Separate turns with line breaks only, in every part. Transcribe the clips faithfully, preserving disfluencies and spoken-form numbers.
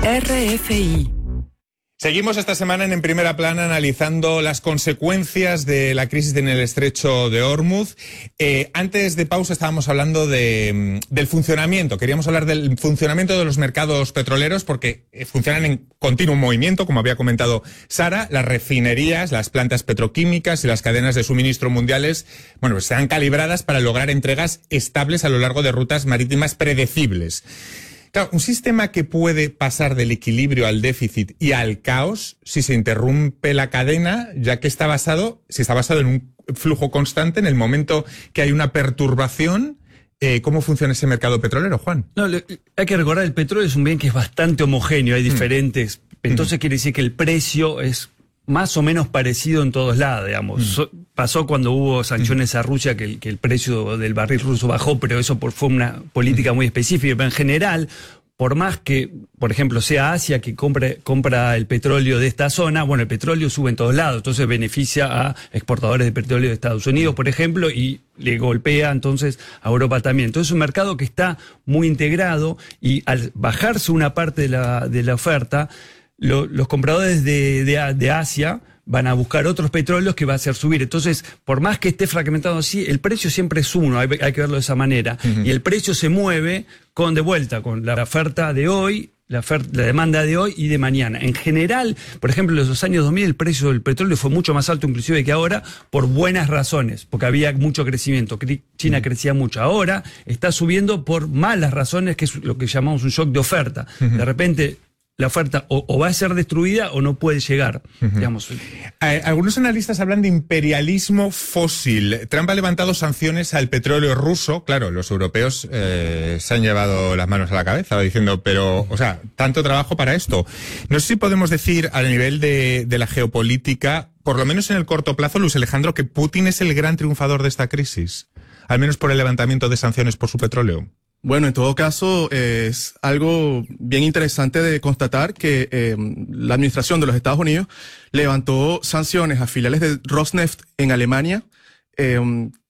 R F I.
Seguimos esta semana en En Primera Plana analizando las consecuencias de la crisis en el estrecho de Hormuz. Eh, antes de pausa estábamos hablando de, del funcionamiento. Queríamos hablar del funcionamiento de los mercados petroleros porque funcionan en continuo movimiento, como había comentado Sara. Las refinerías, las plantas petroquímicas y las cadenas de suministro mundiales, bueno, pues están calibradas para lograr entregas estables a lo largo de rutas marítimas predecibles. Claro, un sistema que puede pasar del equilibrio al déficit y al caos si se interrumpe la cadena, ya que está basado, si está basado en un flujo constante, en el momento que hay una perturbación. Eh, ¿Cómo funciona ese mercado petrolero, Juan?
No, le, hay que recordar, el petróleo es un bien que es bastante homogéneo, hay diferentes. Mm. Entonces mm. quiere decir que el precio es más o menos parecido en todos lados, digamos. Mm. So, pasó cuando hubo sanciones mm. a Rusia que el, que el precio del barril ruso bajó, pero eso por, fue una política mm. muy específica. Pero en general, por más que, por ejemplo, sea Asia que compre, compra el petróleo de esta zona, bueno, el petróleo sube en todos lados, entonces beneficia a exportadores de petróleo de Estados Unidos, por ejemplo, y le golpea entonces a Europa también. Entonces es un mercado que está muy integrado y al bajarse una parte de la, de la oferta, Lo, los compradores de, de, de Asia van a buscar otros petróleos que va a hacer subir. Entonces, por más que esté fragmentado así, el precio siempre es uno, hay, hay que verlo de esa manera. Uh-huh. Y el precio se mueve con de vuelta, con la oferta de hoy, la, oferta, la demanda de hoy y de mañana. En general, por ejemplo, en los años dos mil el precio del petróleo fue mucho más alto inclusive que ahora por buenas razones, porque había mucho crecimiento. China uh-huh. crecía mucho. Ahora está subiendo por malas razones, que es lo que llamamos un shock de oferta. Uh-huh. De repente la oferta o, o va a ser destruida o no puede llegar. Uh-huh. Digamos.
Eh, algunos analistas hablan de imperialismo fósil. Trump ha levantado sanciones al petróleo ruso. Claro, los europeos eh, se han llevado las manos a la cabeza diciendo, pero, o sea, tanto trabajo para esto. No sé si podemos decir a nivel de, de la geopolítica, por lo menos en el corto plazo, Luis Alejandro, que Putin es el gran triunfador de esta crisis, al menos por el levantamiento de sanciones por su petróleo.
Bueno, en todo caso, eh, es algo bien interesante de constatar que eh, la administración de los Estados Unidos levantó sanciones a filiales de Rosneft en Alemania, eh,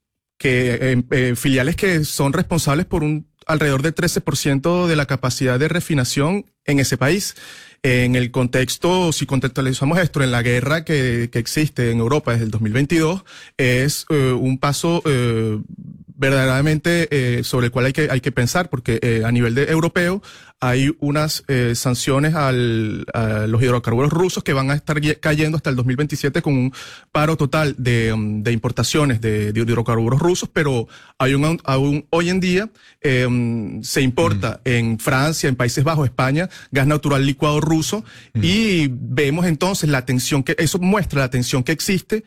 que eh, eh, filiales que son responsables por un alrededor del trece por ciento de la capacidad de refinación en ese país. En el contexto, si contextualizamos esto, en la guerra que, que existe en Europa desde el dos mil veintidós, es eh, un paso eh, verdaderamente eh, sobre el cual hay que hay que pensar, porque eh, a nivel de europeo hay unas eh, sanciones al, a los hidrocarburos rusos que van a estar cayendo hasta el dos mil veintisiete con un paro total de, de importaciones de, de hidrocarburos rusos, pero hay un, aún hoy en día eh, se importa mm. en Francia, en Países Bajos, España, gas natural licuado ruso mm. y vemos entonces la tensión que, eso muestra la tensión que existe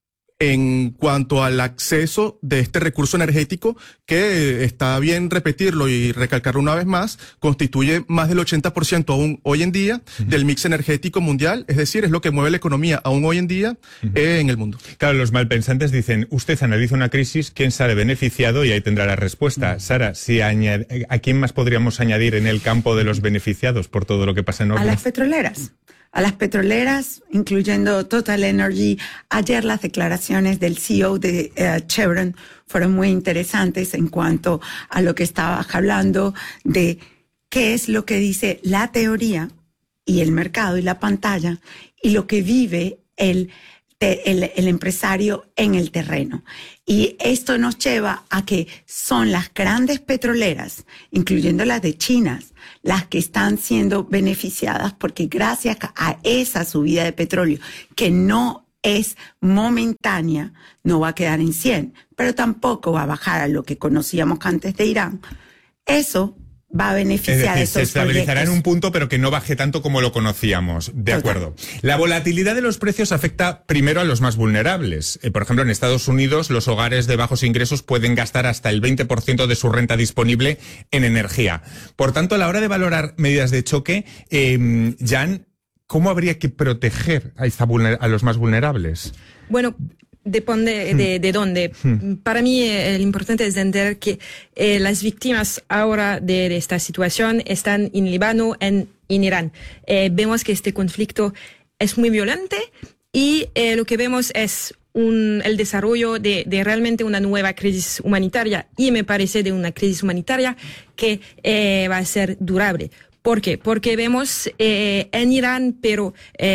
en cuanto al acceso de este recurso energético que, está bien repetirlo y recalcarlo una vez más, constituye más del ochenta por ciento aún hoy en día uh-huh. del mix energético mundial, es decir, es lo que mueve la economía aún hoy en día uh-huh. eh, en el mundo.
Claro, los malpensantes dicen, usted analiza una crisis, ¿quién sale beneficiado? Y ahí tendrá la respuesta. Uh-huh. Sara, si añade, ¿a quién más podríamos añadir en el campo de los beneficiados por todo lo que pasa en Hormuz?
A las petroleras. A las petroleras, incluyendo Total Energy. Ayer las declaraciones del C E O de uh, Chevron fueron muy interesantes en cuanto a lo que estaba hablando de qué es lo que dice la teoría y el mercado y la pantalla y lo que vive el, el, el empresario en el terreno. Y esto nos lleva a que son las grandes petroleras, incluyendo las de China, las que están siendo beneficiadas porque gracias a esa subida de petróleo, que no es momentánea, no va a quedar en cien, pero tampoco va a bajar a lo que conocíamos antes de Irán, eso va a beneficiar a estos
se estabilizará
proyectos.
En un punto, pero que no baje tanto como lo conocíamos. De Total. Acuerdo. La volatilidad de los precios afecta primero a los más vulnerables. Eh, por ejemplo, en Estados Unidos, los hogares de bajos ingresos pueden gastar hasta el veinte por ciento de su renta disponible en energía. Por tanto, a la hora de valorar medidas de choque, eh, Jan, ¿cómo habría que proteger a, esta vulner- a los más vulnerables?
Bueno, depende de, de dónde. Para mí eh, lo importante es entender que eh, las víctimas ahora de, de esta situación están en Líbano, en, en Irán. Eh, vemos que este conflicto es muy violento y eh, lo que vemos es un, el desarrollo de, de realmente una nueva crisis humanitaria y me parece de una crisis humanitaria que eh, va a ser durable. ¿Por qué? Porque vemos eh, en Irán, pero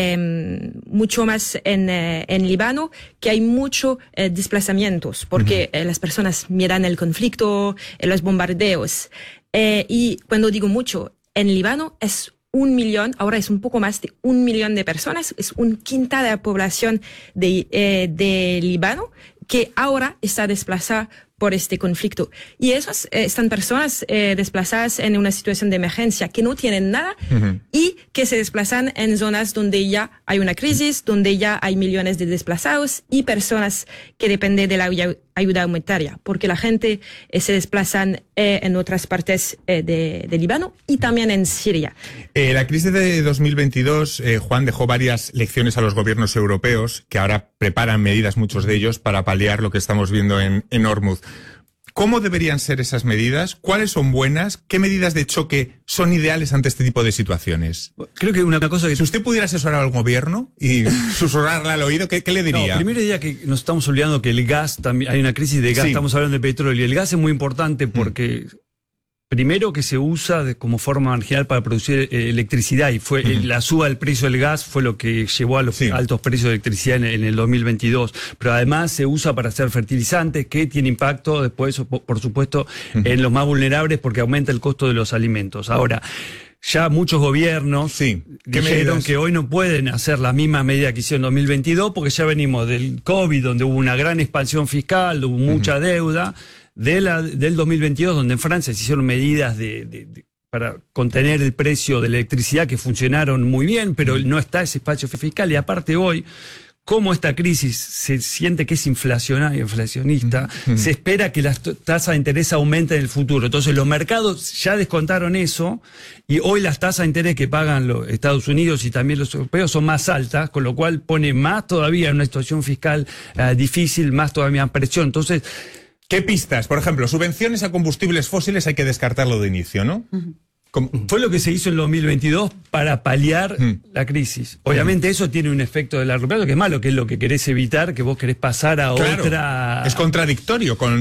eh, mucho más en, eh, en Líbano, que hay muchos eh, desplazamientos, porque uh-huh. eh, las personas miran el conflicto, eh, los bombardeos. Eh, y cuando digo mucho, en Líbano es un millón, ahora es un poco más de un millón de personas, es un quinta de la población de, eh, de Líbano que ahora está desplazada por este conflicto. Y esas eh, están personas eh, desplazadas en una situación de emergencia que no tienen nada uh-huh. y que se desplazan en zonas donde ya hay una crisis, donde ya hay millones de desplazados y personas que dependen de la ayuda humanitaria, porque la gente eh, se desplazan eh, en otras partes eh, de, de Líbano y también en Siria.
Eh, la crisis de dos mil veintidós, eh, Juan, dejó varias lecciones a los gobiernos europeos que ahora preparan medidas, muchos de ellos, para paliar lo que estamos viendo en, en Hormuz. ¿Cómo deberían ser esas medidas? ¿Cuáles son buenas? ¿Qué medidas de choque son ideales ante este tipo de situaciones?
Creo que una cosa que...
Si usted pudiera asesorar al gobierno y susurrarle al oído, ¿qué, qué le diría?
No, primero diría que nos estamos olvidando que el gas, también hay una crisis de gas, sí. Estamos hablando de petróleo, y el gas es muy importante porque... Mm. Primero que se usa de, como forma marginal para producir eh, electricidad y fue uh-huh. la suba del precio del gas fue lo que llevó a los sí. altos precios de electricidad en, en el dos mil veintidós. Pero además se usa para hacer fertilizantes que tiene impacto después, por, por supuesto, uh-huh. en los más vulnerables porque aumenta el costo de los alimentos. Ahora, ya muchos gobiernos sí. dijeron que hoy no pueden hacer la misma medida que hicieron en dos mil veintidós porque ya venimos del COVID, donde hubo una gran expansión fiscal, hubo mucha uh-huh. deuda. De la, del dos mil veintidós, donde en Francia se hicieron medidas de, de, de, para contener el precio de la electricidad que funcionaron muy bien, pero no está ese espacio fiscal. Y aparte hoy, como esta crisis se siente que es inflacionaria, inflacionista, mm-hmm. se espera que las tasas de interés aumenten en el futuro. Entonces los mercados ya descontaron eso y hoy las tasas de interés que pagan los Estados Unidos y también los europeos son más altas, con lo cual pone más todavía en una situación fiscal uh, difícil, más todavía presión. Entonces...
¿Qué pistas? Por ejemplo, subvenciones a combustibles fósiles hay que descartarlo de inicio, ¿no?
Uh-huh. Fue lo que se hizo en dos mil veintidós para paliar uh-huh. la crisis. Obviamente uh-huh. eso tiene un efecto de largo plazo que es malo, que es lo que querés evitar, que vos querés pasar a claro, otra...
Es contradictorio con...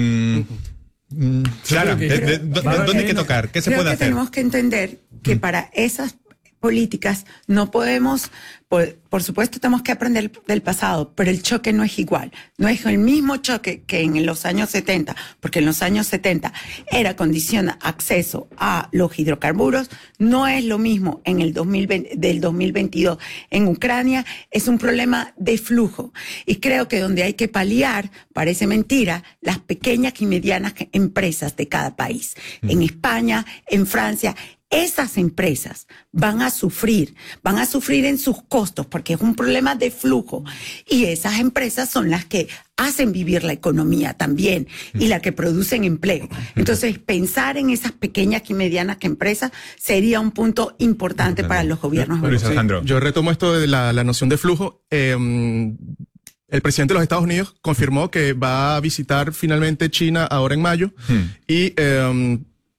Uh-huh. Claro, que, de, de, de, ¿dónde hay que tocar? ¿Qué se
creo
puede
que
hacer?
Tenemos que entender que uh-huh. para esas políticas no podemos, por, por supuesto tenemos que aprender del pasado, pero el choque no es igual, no es el mismo choque que en los años setenta, porque en los años setenta era condición acceso a los hidrocarburos, no es lo mismo en el dos mil veinte, del dos mil veintidós en Ucrania, es un problema de flujo y creo que donde hay que paliar, parece mentira, las pequeñas y medianas empresas de cada país, mm. en España, en Francia. Esas empresas van a sufrir, van a sufrir en sus costos porque es un problema de flujo y esas empresas son las que hacen vivir la economía también y las que producen empleo. Entonces, pensar en esas pequeñas y medianas empresas sería un punto importante para los gobiernos
Luis
europeos.
Alejandro.
Sí, yo retomo esto de la, la noción de flujo. Eh, El presidente de los Estados Unidos confirmó que va a visitar finalmente China ahora en mayo hmm. y eh,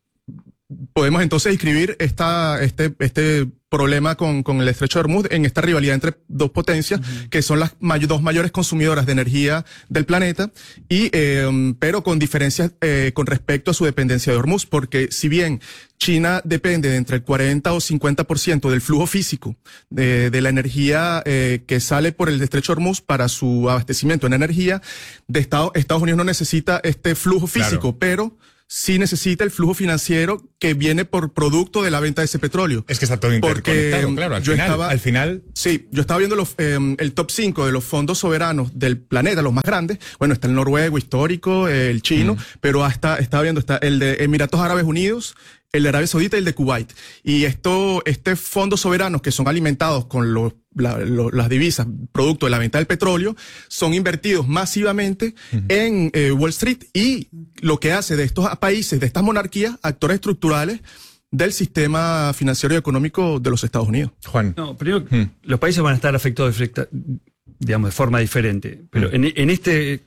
podemos entonces inscribir esta, este, este problema con, con el estrecho de Hormuz en esta rivalidad entre dos potencias uh-huh. que son las may- dos mayores consumidoras de energía del planeta y eh, pero con diferencias eh, con respecto a su dependencia de Hormuz, porque si bien China depende de entre el cuarenta o cincuenta por ciento del flujo físico de, de la energía eh, que sale por el estrecho de Hormuz para su abastecimiento en energía, de Estado, Estados Unidos no necesita este flujo físico, claro. pero sí necesita el flujo financiero que viene por producto de la venta de ese petróleo.
Es que está todo interconectado,
porque,
claro, al
yo
final,
estaba,
al final...
Sí, yo estaba viendo los, eh, el top cinco de los fondos soberanos del planeta, los más grandes. Bueno, está el noruego histórico, el chino, mm. pero hasta estaba viendo está el de Emiratos Árabes Unidos, el de Arabia Saudita y el de Kuwait. Y esto, este fondos soberanos que son alimentados con los La, lo, las divisas, producto de la venta del petróleo, son invertidos masivamente uh-huh. en eh, Wall Street y lo que hace de estos países, de estas monarquías, actores estructurales del sistema financiero y económico de los Estados Unidos.
Juan.
No, primero, uh-huh. los países van a estar afectados de, digamos, de forma diferente, pero uh-huh. en, en este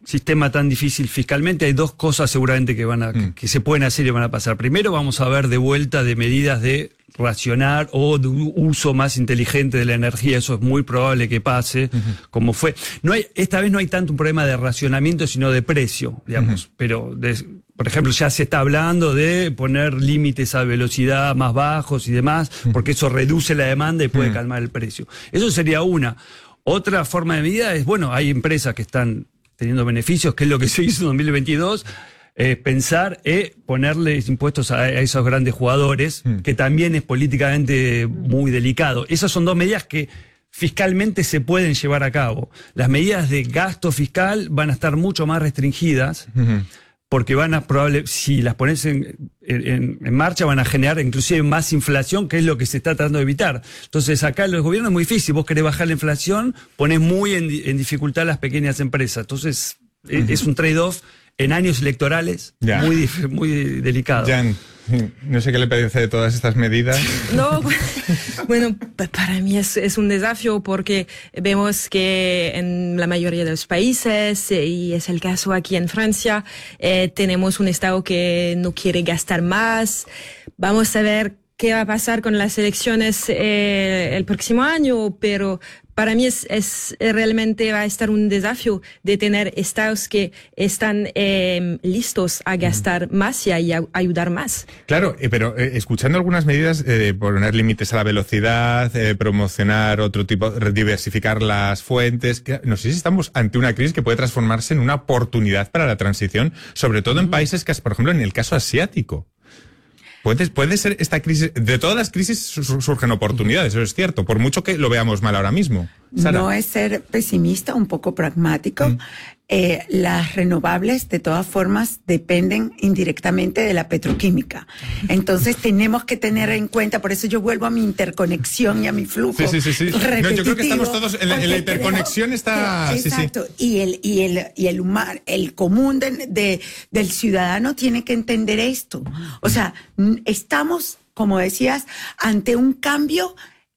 sistema tan difícil fiscalmente, hay dos cosas seguramente que van a, mm. que se pueden hacer y van a pasar. Primero, vamos a ver de vuelta de medidas de racionar o de uso más inteligente de la energía. Eso es muy probable que pase, uh-huh. como fue. No hay, esta vez no hay tanto un problema de racionamiento, sino de precio, digamos. Uh-huh. Pero, de, por ejemplo, ya se está hablando de poner límites a velocidad más bajos y demás, uh-huh. porque eso reduce la demanda y puede uh-huh. calmar el precio. Eso sería una. Otra forma de medida es, bueno, hay empresas que están teniendo beneficios, que es lo que se hizo en dos mil veintidós, Eh, pensar eh, ponerles impuestos a, a esos grandes jugadores, mm. que también es políticamente muy delicado. Esas son dos medidas que fiscalmente se pueden llevar a cabo. Las medidas de gasto fiscal van a estar mucho más restringidas, mm-hmm. porque van a probable, si las pones en, en, en marcha, van a generar inclusive más inflación, que es lo que se está tratando de evitar. Entonces acá los gobiernos es muy difícil. Vos querés bajar la inflación, ponés muy en, en dificultad a las pequeñas empresas. Entonces mm-hmm. es un trade-off en años electorales, ya. muy, muy delicado.
Jan, no sé qué le parece de todas estas medidas.
No, bueno, para mí es, es un desafío porque vemos que en la mayoría de los países, y es el caso aquí en Francia, eh, tenemos un Estado que no quiere gastar más. Vamos a ver qué va a pasar con las elecciones eh, el próximo año, pero para mí es, es realmente va a estar un desafío de tener estados que están eh, listos a gastar mm. más y a, y a ayudar más.
Claro, eh, pero eh, escuchando algunas medidas, eh, poner límites a la velocidad, eh, promocionar otro tipo, diversificar las fuentes, que, no sé si estamos ante una crisis que puede transformarse en una oportunidad para la transición, sobre todo mm. en países que, por ejemplo, en el caso asiático. Puede, puede ser esta crisis, de todas las crisis surgen oportunidades, eso es cierto, por mucho que lo veamos mal ahora mismo. Sara.
No es ser pesimista, un poco pragmático. Mm. Eh, las renovables, de todas formas, dependen indirectamente de la petroquímica. Entonces tenemos que tener en cuenta, por eso yo vuelvo a mi interconexión y a mi flujo.
Sí, sí, sí, sí.
No,
yo creo que estamos todos, en la, en la interconexión creo, está...
Que, exacto,
sí, sí.
y el, y el, y el humano, el común de, de, del ciudadano tiene que entender esto. O sea, estamos, como decías, ante un cambio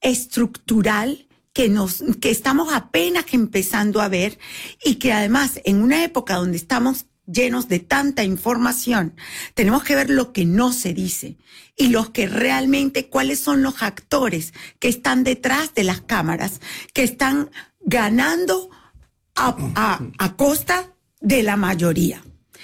estructural que nos, que estamos apenas empezando a ver, y que además en una época donde estamos llenos de tanta información, tenemos que ver lo que no se dice y los que realmente, cuáles son los actores que están detrás de las cámaras, que están ganando a, a, a costa de la mayoría.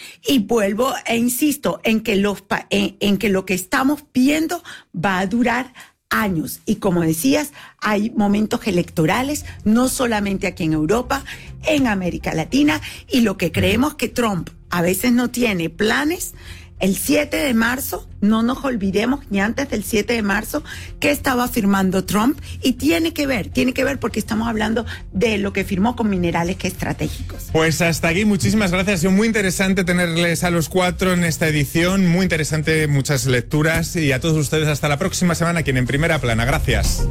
Y vuelvo e insisto en que, los, en, en que lo que estamos viendo va a durar años. Y como decías, hay momentos electorales, no solamente aquí en Europa, en América Latina, y lo que creemos que Trump a veces no tiene planes. El siete de marzo, no nos olvidemos, ni antes del siete de marzo, que estaba firmando Trump, y tiene que ver, tiene que ver porque estamos hablando de lo que firmó con minerales que estratégicos.
Pues hasta aquí, muchísimas gracias. Ha sido muy interesante tenerles a los cuatro en esta edición, muy interesante, muchas lecturas, y a todos ustedes hasta la próxima semana aquí en En Primera Plana. Gracias.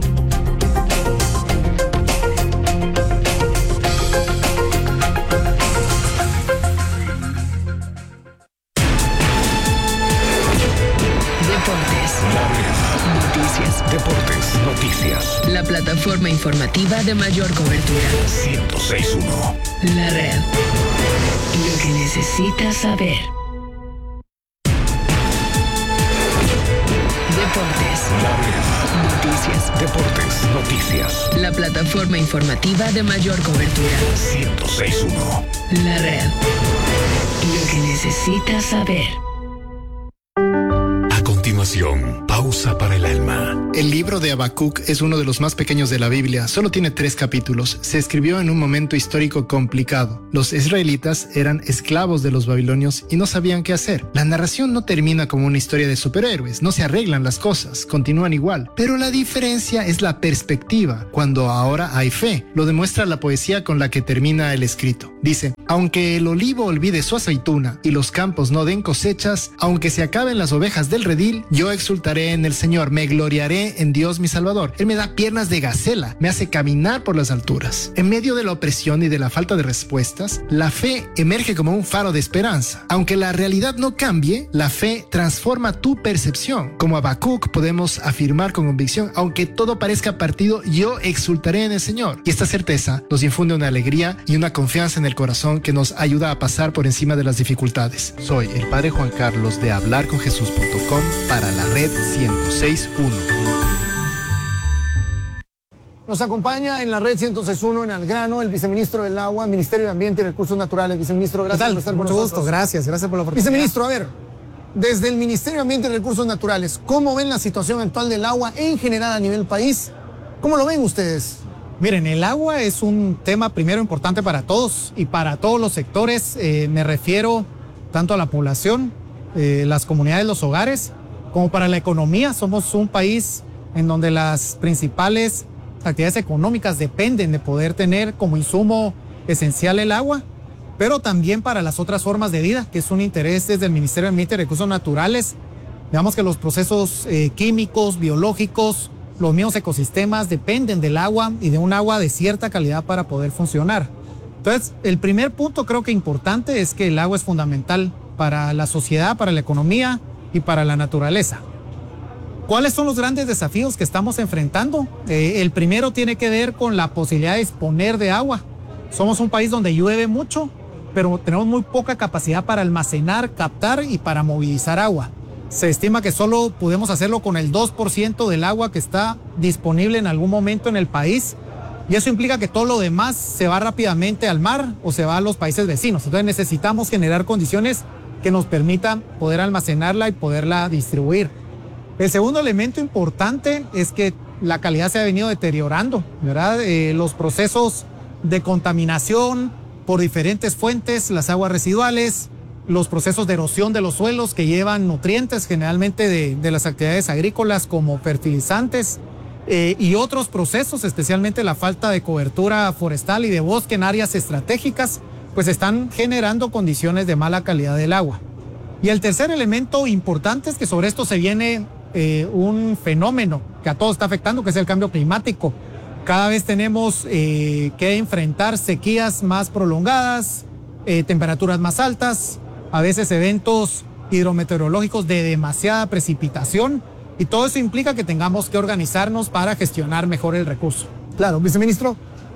Deportes, noticias.
La plataforma informativa de mayor cobertura.
ciento seis punto uno.
La red. Lo que necesitas saber. Deportes.
La red.
Noticias.
Deportes, noticias.
La plataforma informativa de mayor cobertura.
ciento seis punto uno.
La red. Lo que necesitas saber.
A continuación, pausa para el alma.
El libro de Habacuc es uno de los más pequeños de la Biblia. Solo tiene tres capítulos. Se escribió en un momento histórico complicado. Los israelitas eran esclavos de los babilonios y no sabían qué hacer. La narración no termina como una historia de superhéroes. No se arreglan las cosas, continúan igual. Pero la diferencia es la perspectiva. Cuando ahora hay fe, lo demuestra la poesía con la que termina el escrito. Dice: aunque el olivo olvide su aceituna y los campos no den cosechas, aunque se acaben las ovejas del redil, yo exultaré confiaré en el Señor, me gloriaré en Dios mi Salvador. Él me da piernas de gacela, me hace caminar por las alturas. En medio de la opresión y de la falta de respuestas, la fe emerge como un faro de esperanza. Aunque la realidad no cambie, la fe transforma tu percepción. Como Habacuc podemos afirmar con convicción, aunque todo parezca partido, yo exultaré en el Señor. Y esta certeza nos infunde una alegría y una confianza en el corazón que nos ayuda a pasar por encima de las dificultades. Soy el Padre Juan Carlos de hablar con jesús punto com para la red ciento seis punto uno.
Nos acompaña en la red ciento seis punto uno en Al Grano el viceministro del Agua, Ministerio de Ambiente y Recursos Naturales. Viceministro, gracias por estar con
Mucho
nosotros.
gusto, gracias, gracias por la oportunidad.
Viceministro, a ver, desde el Ministerio de Ambiente y Recursos Naturales, ¿cómo ven la situación actual del agua en general a nivel país? ¿Cómo lo ven ustedes?
Miren, el agua es un tema primero importante para todos y para todos los sectores. Eh, me refiero tanto a la población, eh, las comunidades, los hogares, como para la economía. Somos un país en donde las principales actividades económicas dependen de poder tener como insumo esencial el agua, pero también para las otras formas de vida, que es un interés desde el Ministerio de Ambiente y Recursos Naturales. Digamos que los procesos eh, químicos, biológicos, los mismos ecosistemas dependen del agua y de un agua de cierta calidad para poder funcionar. Entonces, el primer punto creo que importante es que el agua es fundamental para la sociedad, para la economía y para la naturaleza. ¿Cuáles son los grandes desafíos que estamos enfrentando? Eh, el primero tiene que ver con la posibilidad de disponer de agua. Somos un país donde llueve mucho, pero tenemos muy poca capacidad para almacenar, captar y para movilizar agua. Se estima que solo podemos hacerlo con el dos por ciento del agua que está disponible en algún momento en el país, y eso implica que todo lo demás se va rápidamente al mar o se va a los países vecinos. Entonces necesitamos generar condiciones que nos permitan poder almacenarla y poderla distribuir. El segundo elemento importante es que la calidad se ha venido deteriorando, ¿verdad? Eh, los procesos de contaminación por diferentes fuentes, las aguas residuales, los procesos de erosión de los suelos que llevan nutrientes generalmente de, de las actividades agrícolas como fertilizantes, eh, y otros procesos, especialmente la falta de cobertura forestal y de bosque en áreas estratégicas, pues están generando condiciones de mala calidad del agua. Y el tercer elemento importante es que sobre esto se viene eh, un fenómeno que a todos está afectando, que es el cambio climático. Cada vez tenemos eh, que enfrentar sequías más prolongadas, eh, temperaturas más altas, a veces eventos hidrometeorológicos de demasiada precipitación, y todo eso implica que tengamos que organizarnos para gestionar mejor el recurso.
Claro, viceministro,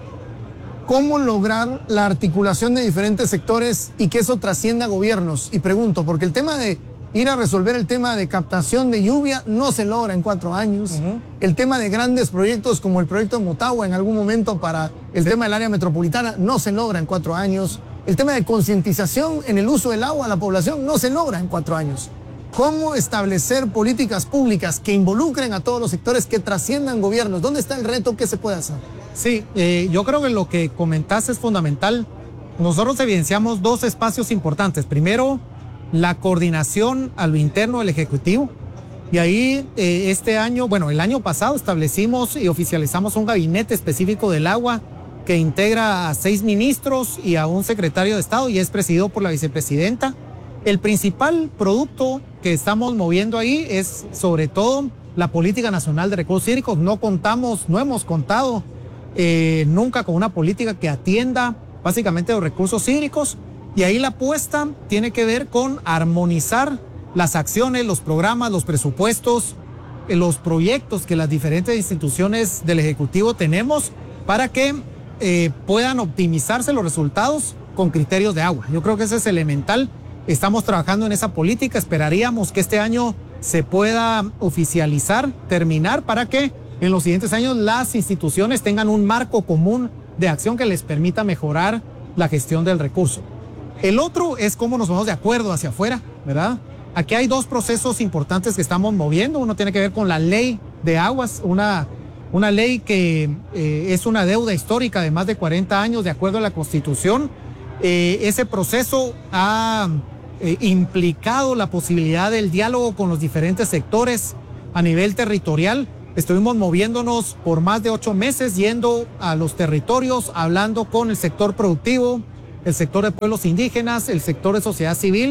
¿cómo lograr la articulación de diferentes sectores y que eso trascienda a gobiernos? Y pregunto, porque el tema de ir a resolver el tema de captación de lluvia no se logra en cuatro años. Uh-huh. El tema de grandes proyectos como el proyecto de Motagua en algún momento para el sí. tema del área metropolitana no se logra en cuatro años. El tema de concientización en el uso del agua a la población no se logra en cuatro años. ¿Cómo establecer políticas públicas que involucren a todos los sectores, que trasciendan gobiernos? ¿Dónde está el reto? ¿Qué se puede hacer?
Sí, eh, yo creo que lo que comentaste es fundamental. Nosotros evidenciamos dos espacios importantes. Primero, la coordinación a lo interno del Ejecutivo. Y ahí eh, este año, bueno, el año pasado establecimos y oficializamos un gabinete específico del agua que integra a seis ministros y a un secretario de Estado y es presidido por la vicepresidenta. El principal producto que estamos moviendo ahí es sobre todo la Política Nacional de Recursos Hídricos. No contamos, no hemos contado eh, nunca con una política que atienda básicamente los recursos hídricos, y ahí la apuesta tiene que ver con armonizar las acciones, los programas, los presupuestos, eh, los proyectos que las diferentes instituciones del Ejecutivo tenemos para que eh, puedan optimizarse los resultados con criterios de agua. Yo creo que eso es elemental. Estamos trabajando en esa política, esperaríamos que este año se pueda oficializar, terminar, para que en los siguientes años las instituciones tengan un marco común de acción que les permita mejorar la gestión del recurso. El otro es cómo nos vamos de acuerdo hacia afuera, ¿verdad? Aquí hay dos procesos importantes que estamos moviendo. Uno tiene que ver con la ley de aguas, una, una ley que eh, es una deuda histórica de más de cuarenta años de acuerdo a la Constitución. Eh, ese proceso ha eh, implicado la posibilidad del diálogo con los diferentes sectores a nivel territorial. Estuvimos moviéndonos por más de ocho meses, yendo a los territorios, hablando con el sector productivo, el sector de pueblos indígenas, el sector de sociedad civil,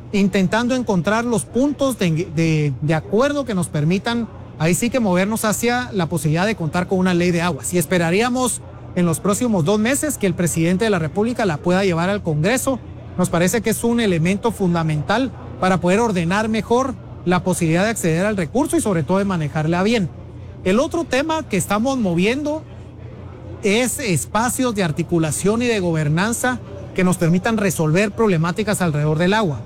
intentando encontrar los puntos de, de, de acuerdo que nos permitan ahí sí que movernos hacia la posibilidad de contar con una ley de aguas. Y esperaríamos en los próximos dos meses que el presidente de la República la pueda llevar al Congreso. Nos parece que es un elemento fundamental para poder ordenar mejor la posibilidad de acceder al recurso y sobre todo de manejarla bien. El otro tema que estamos moviendo es espacios de articulación y de gobernanza que nos permitan resolver problemáticas alrededor del agua.